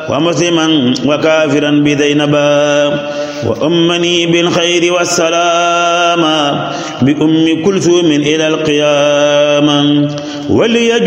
ومسلما وكافرا بذينبا وأمني بالخير والسلام بأم كلثوم إلى القيامة وليجعل